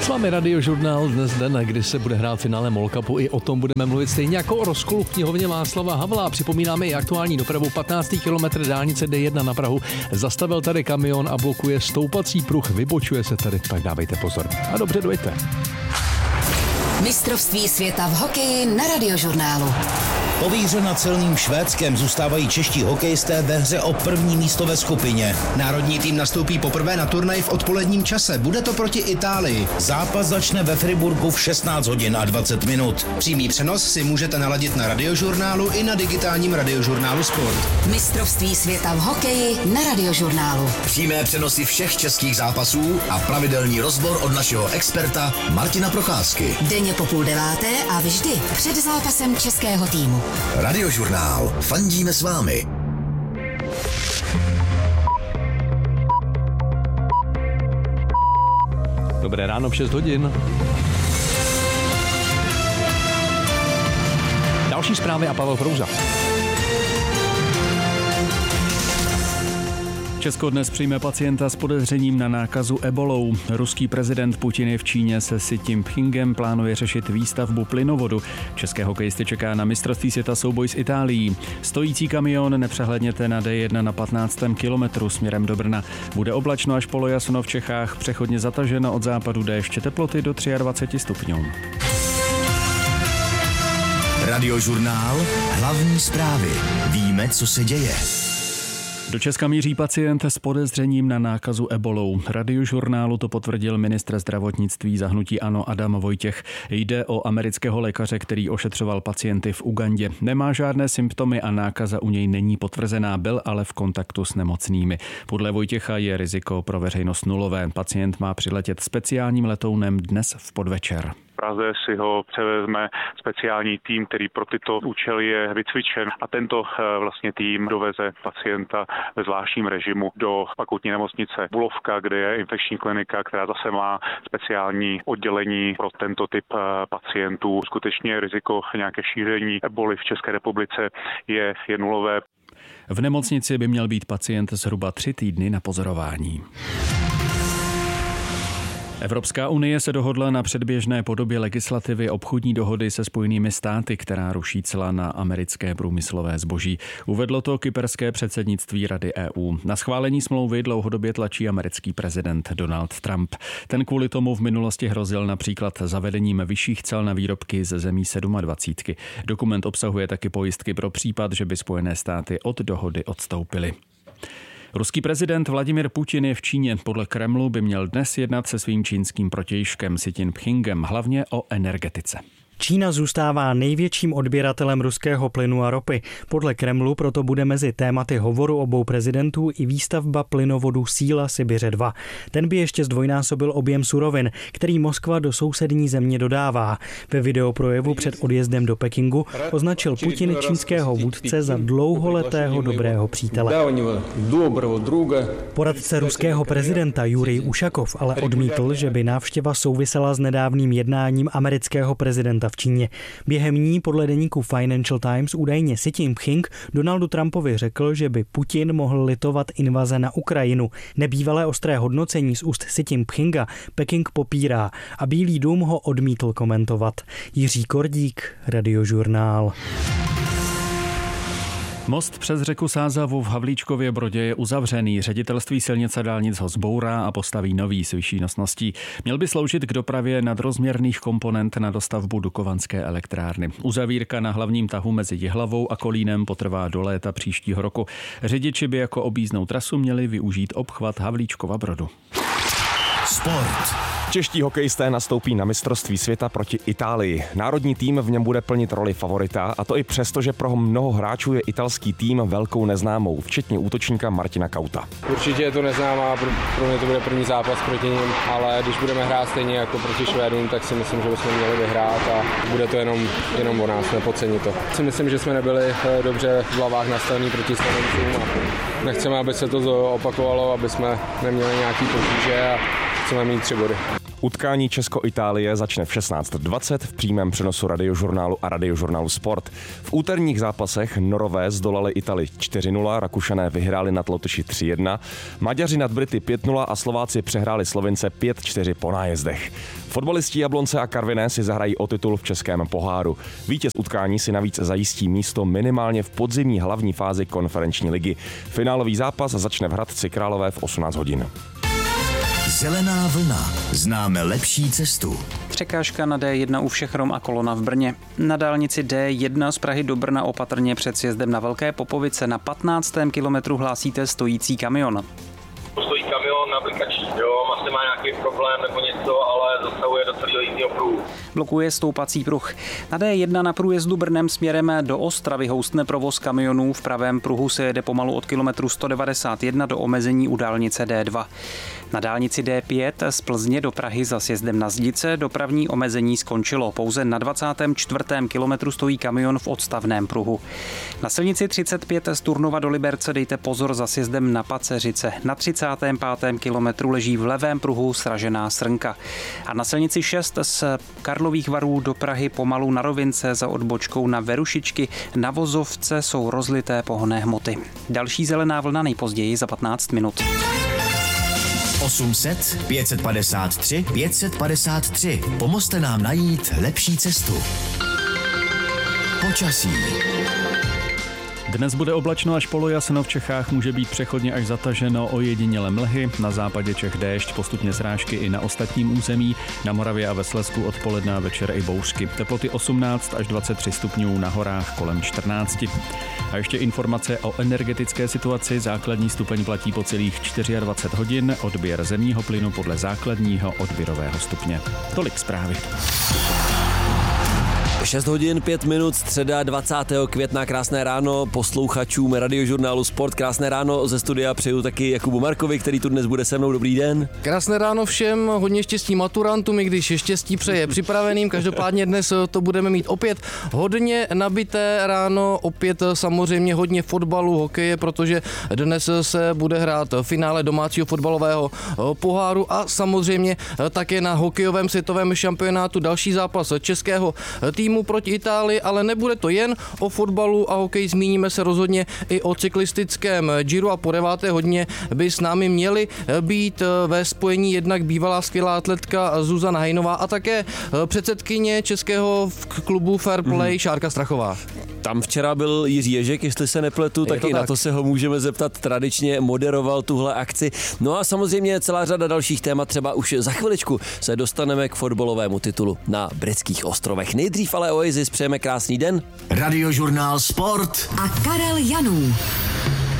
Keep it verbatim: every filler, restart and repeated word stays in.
S vámi Radiožurnál, dnes den, kdy se bude hrát finále MOL Cupu. I o tom budeme mluvit stejně jako o rozkolu v knihovně Václava Havla. Připomínáme i aktuální dopravu. patnáctý kilometr dálnice D jedna na Prahu. Zastavil tady kamion a blokuje stoupací pruh. Vybočuje se tady, tak dávejte pozor. A dobře dojďte. Mistrovství světa v hokeji na Radiožurnálu. Povířena celým Švédskem zůstávají čeští hokejisté ve hře o první místo ve skupině. Národní tým nastoupí poprvé na turnaj v odpoledním čase. Bude to proti Itálii. Zápas začne ve Friburgu v šestnáct hodin a dvacet minut. Přímý přenos si můžete naladit na Radiožurnálu i na digitálním Radiožurnálu Sport. Mistrovství světa v hokeji na Radiožurnálu. Přímé přenosy všech českých zápasů a pravidelný rozbor od našeho experta Martina Procházky. Denně po půl deváté a vždy před zápasem českého týmu. Radiožurnál. Fandíme s vámi. Dobré ráno, v šest hodin. Další zprávy a Pavel Prouza. Česko dnes přijme pacienta s podezřením na nákazu ebolou. Ruský prezident Putin je v Číně se Xi Jinpingem, plánuje řešit výstavbu plynovodu. České hokejisty čeká na mistrovství světa souboj s Itálií. Stojící kamion nepřehledněte na D jedna na patnáctém kilometru směrem do Brna. Bude oblačno až polojasno v Čechách, přechodně zataženo od západu déšť, teploty do dvacet tři stupňů. Radiožurnál. Hlavní zprávy. Víme, co se děje. Do Česka míří pacient s podezřením na nákazu ebolou. Radiožurnálu to potvrdil ministr zdravotnictví za hnutí ANO Adam Vojtěch. Jde o amerického lékaře, který ošetřoval pacienty v Ugandě. Nemá žádné symptomy a nákaza u něj není potvrzená, byl ale v kontaktu s nemocnými. Podle Vojtěcha je riziko pro veřejnost nulové. Pacient má přiletět speciálním letounem dnes v podvečer. V Praze si ho převezme speciální tým, který pro tyto účely je vycvičen, a tento vlastně tým doveze pacienta ve zvláštním režimu do fakultní nemocnice Bulovka, kde je infekční klinika, která zase má speciální oddělení pro tento typ pacientů. Skutečně riziko nějaké šíření eboli v České republice je, je nulové. V nemocnici by měl být pacient zhruba tři týdny na pozorování. Evropská unie se dohodla na předběžné podobě legislativy obchodní dohody se Spojenými státy, která ruší cla na americké průmyslové zboží. Uvedlo to kyperské předsednictví Rady E U. Na schválení smlouvy dlouhodobě tlačí americký prezident Donald Trump. Ten kvůli tomu v minulosti hrozil například zavedením vyšších cel na výrobky ze zemí sedmadvacítky. Dokument obsahuje taky pojistky pro případ, že by Spojené státy od dohody odstoupily. Ruský prezident Vladimir Putin je v Číně. Podle Kremlu by měl dnes jednat se svým čínským protějškem Xi Jinpingem, hlavně o energetice. Čína zůstává největším odběratelem ruského plynu a ropy. Podle Kremlu proto bude mezi tématy hovoru obou prezidentů i výstavba plynovodu Síla Sibiře dva. Ten by ještě zdvojnásobil objem surovin, který Moskva do sousední země dodává. Ve videoprojevu před odjezdem do Pekingu označil Putin čínského vůdce za dlouholetého dobrého přítele. Poradce ruského prezidenta Jurij Ušakov ale odmítl, že by návštěva souvisela s nedávným jednáním amerického prezidenta v Číně. Během ní podle deníku Financial Times údajně Xi Jinping Donaldu Trumpovi řekl, že by Putin mohl litovat invaze na Ukrajinu. Nebývalé ostré hodnocení z úst Xi Jinpinga Peking popírá a Bílý dům ho odmítl komentovat. Jiří Kordík, Radiožurnál. Most přes řeku Sázavu v Havlíčkově Brodě je uzavřený. Ředitelství silnic a dálnic ho zbourá a postaví nový s vyšší nosností. Měl by sloužit k dopravě nadrozměrných komponent na dostavbu Dukovanské elektrárny. Uzavírka na hlavním tahu mezi Jihlavou a Kolínem potrvá do léta příštího roku. Řidiči by jako objízdnou trasu měli využít obchvat Havlíčkova Brodu. Sport. Čeští hokejisté nastoupí na mistrovství světa proti Itálii. Národní tým v něm bude plnit roli favorita, a to i přesto, že pro mnoho hráčů je italský tým velkou neznámou, včetně útočníka Martina Kauta. Určitě je to neznámá, pro mě to bude první zápas proti nim, ale když budeme hrát stejně jako proti Švédům, tak si myslím, že bychom měli vyhrát a bude to jenom, jenom o nás, nepodcenit to. Si myslím, že jsme nebyli dobře v hlavách nastavení proti Slovencům a nechceme, aby se to opakovalo, aby jsme neměli nějaký potíže a chceme mít tři body. Utkání Česko-Itálie začne v šestnáct dvacet v přímém přenosu Radiožurnálu a Radiožurnálu Sport. V úterních zápasech Norové zdolali Itali čtyři nula, Rakušané vyhráli nad Lotyši tři jedna, Maďaři nad Brity pět nula a Slováci přehráli Slovince pět čtyři po nájezdech. Fotbalisti Jablonce a Karviné si zahrají o titul v českém poháru. Vítěz utkání si navíc zajistí místo minimálně v podzimní hlavní fázi konferenční ligy. Finálový zápas začne v Hradci Králové v osmnáct hodin. Zelená vlna. Známe lepší cestu. Překážka na D jedna u Všechrom a kolona v Brně. Na dálnici D jedna z Prahy do Brna opatrně před sjezdem na Velké Popovice na patnáctém kilometru hlásíte stojící kamion. Stojí kamion na blikačí, jo, asi má nějaký problém nebo něco, ale zasahuje do celého jízdního pruhu. Blokuje stoupací pruh. Na D jedna na průjezdu Brnem směrem do Ostravy houstne provoz kamionů. V pravém pruhu se jede pomalu od kilometru sto devadesát jedna do omezení u dálnice D dva. Na dálnici D pět z Plzně do Prahy za sjezdem na Zdice dopravní omezení skončilo. Pouze na dvacátém čtvrtém kilometru stojí kamion v odstavném pruhu. Na silnici třicet pět z Turnova do Liberce dejte pozor za sjezdem na Paceřice. Na třicátém pátém kilometru leží v levém pruhu sražená srnka. A na silnici šest z Karlových Varů do Prahy pomalu na rovince za odbočkou na Verušičky na vozovce jsou rozlité pohonné hmoty. Další zelená vlna nejpozději za patnáct minut. osm set pět set padesát tři pět set padesát tři. Pomozte nám najít lepší cestu. Počasí. Dnes bude oblačno až polojasno, v Čechách může být přechodně až zataženo, ojediněle mlhy, na západě Čech déšť, postupně srážky i na ostatním území, na Moravě a ve Slezsku odpoledne a večer i bouřky. Teploty osmnáct až dvacet tři stupňů, na horách kolem čtrnáct. A ještě informace o energetické situaci. Základní stupeň platí po celých dvacet čtyři hodin, odběr zemního plynu podle základního odběrového stupně. Tolik zprávy. šest hodin pět minut, středa dvacátého května, krásné ráno posluchačům Radiožurnálu Sport, krásné ráno ze studia přeju taky Jakubu Markovi, který tu dnes bude se mnou, dobrý den. Krásné ráno všem, hodně štěstí maturantům, i když štěstí přeje připraveným, každopádně dnes to budeme mít opět hodně nabité ráno, opět samozřejmě hodně fotbalu, hokeje, protože dnes se bude hrát finále domácího fotbalového poháru a samozřejmě také na hokejovém světovém šampionátu další zápas českého týmu proti Itálii, ale nebude to jen o fotbalu a hokeji, zmíníme se rozhodně i o cyklistickém Giro a po deváté hodině by s námi měli být ve spojení jednak bývalá skvělá atletka Zuzana Hajnová a také předsedkyně českého klubu Fair Play mm. Šárka Strachová. Tam včera byl Jiří Ježek, jestli se nepletu, tak i tak. Na to se ho můžeme zeptat, tradičně moderoval tuhle akci. No a samozřejmě celá řada dalších témat, třeba už za chviličku se dostaneme k fotbalovému titulu na Britských ostrovech. Nejdřív ale Oasis, přejeme krásný den. Radiožurnál Sport a Karel Janů.